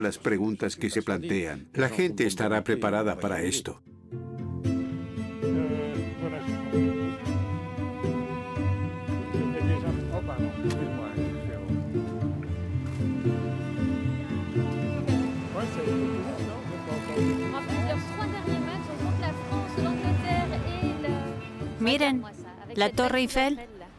las preguntas que se plantean. La gente estará preparada para esto. Miren, la Torre Eiffel.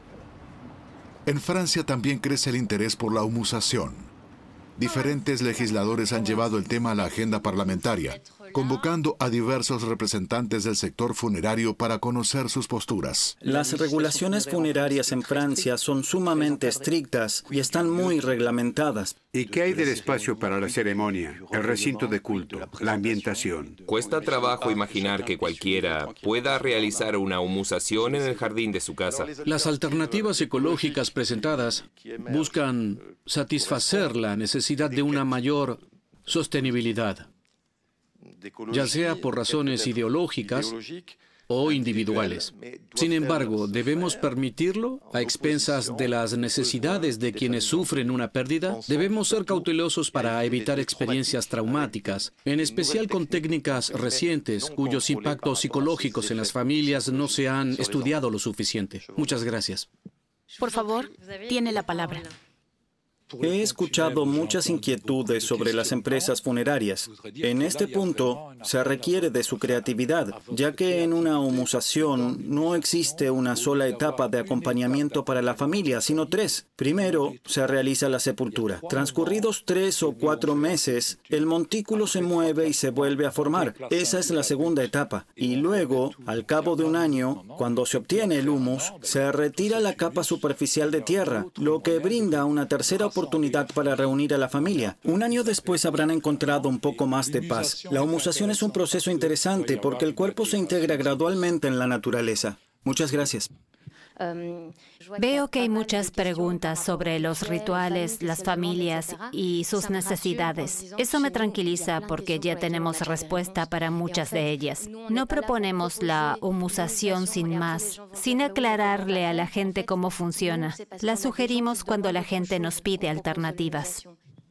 En Francia también crece el interés por la humusación. Diferentes legisladores han llevado el tema a la agenda parlamentaria, convocando a diversos representantes del sector funerario para conocer sus posturas. Las regulaciones funerarias en Francia son sumamente estrictas y están muy reglamentadas. ¿Y qué hay del espacio para la ceremonia, el recinto de culto, la ambientación? Cuesta trabajo imaginar que cualquiera pueda realizar una humusación en el jardín de su casa. Las alternativas ecológicas presentadas buscan satisfacer la necesidad de una mayor sostenibilidad, ya sea por razones ideológicas o individuales. Sin embargo, ¿debemos permitirlo a expensas de las necesidades de quienes sufren una pérdida? Debemos ser cautelosos para evitar experiencias traumáticas, en especial con técnicas recientes cuyos impactos psicológicos en las familias no se han estudiado lo suficiente. Muchas gracias. Por favor, tiene la palabra. He escuchado muchas inquietudes sobre las empresas funerarias. En este punto, se requiere de su creatividad, ya que en una humusación no existe una sola etapa de acompañamiento para la familia, sino 3. Primero, se realiza la sepultura. Transcurridos 3 o 4 meses, el montículo se mueve y se vuelve a formar. Esa es la segunda etapa. Y luego, al cabo de un año, cuando se obtiene el humus, se retira la capa superficial de tierra, lo que brinda una tercera oportunidad para reunir a la familia. Un año después habrán encontrado un poco más de paz. La humusación es un proceso interesante porque el cuerpo se integra gradualmente en la naturaleza. Muchas gracias. Veo que hay muchas preguntas sobre los rituales, las familias y sus necesidades. Eso me tranquiliza porque ya tenemos respuesta para muchas de ellas. No proponemos la humusación sin más, sin aclararle a la gente cómo funciona. La sugerimos cuando la gente nos pide alternativas.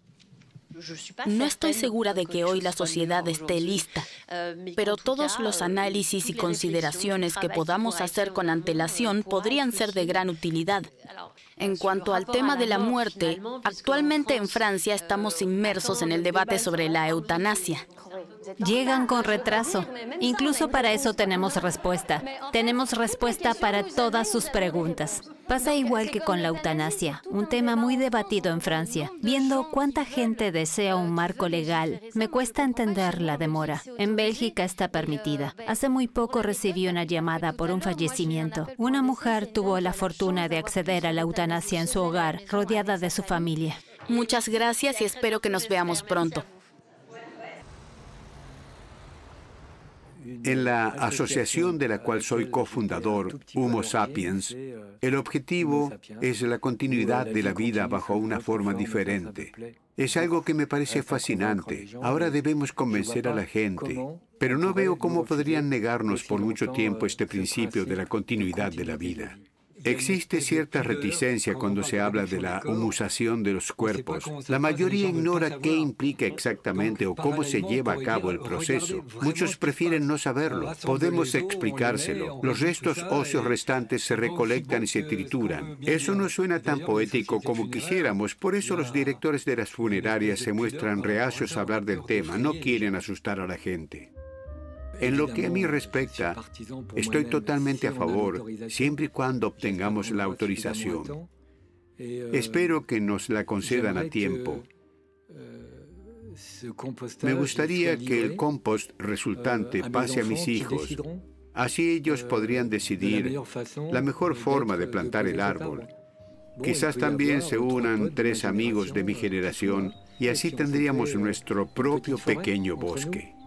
No estoy segura de que hoy la sociedad esté lista, pero todos los análisis y consideraciones que podamos hacer con antelación podrían ser de gran utilidad. En cuanto al tema de la muerte, actualmente en Francia estamos inmersos en el debate sobre la eutanasia. Llegan con retraso. Incluso para eso tenemos respuesta. Tenemos respuesta para todas sus preguntas. Pasa igual que con la eutanasia, un tema muy debatido en Francia. Viendo cuánta gente desea un marco legal, me cuesta entender la demora. En Bélgica está permitida. Hace muy poco recibí una llamada por un fallecimiento. Una mujer tuvo la fortuna de acceder a la eutanasia en su hogar, rodeada de su familia. Muchas gracias y espero que nos veamos pronto. En la asociación de la cual soy cofundador, Homo Sapiens, el objetivo es la continuidad de la vida bajo una forma diferente. Es algo que me parece fascinante. Ahora debemos convencer a la gente, pero no veo cómo podrían negarnos por mucho tiempo este principio de la continuidad de la vida. Existe cierta reticencia cuando se habla de la humusación de los cuerpos. La mayoría ignora qué implica exactamente o cómo se lleva a cabo el proceso. Muchos prefieren no saberlo. Podemos explicárselo. Los restos óseos restantes se recolectan y se trituran. Eso no suena tan poético como quisiéramos, por eso los directores de las funerarias se muestran reacios a hablar del tema, no quieren asustar a la gente. En lo que a mí respecta, estoy totalmente a favor, siempre y cuando obtengamos la autorización. Espero que nos la concedan a tiempo. Me gustaría que el compost resultante pase a mis hijos. Así ellos podrían decidir la mejor forma de plantar el árbol. Quizás también se unan 3 amigos de mi generación y así tendríamos nuestro propio pequeño bosque.